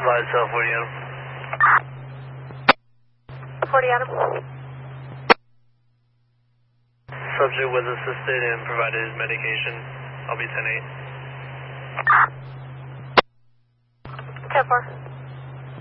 advise 40 Adam. 40 Adam. Subject was assisted and provided his medication. I'll be 10-8. 10-4.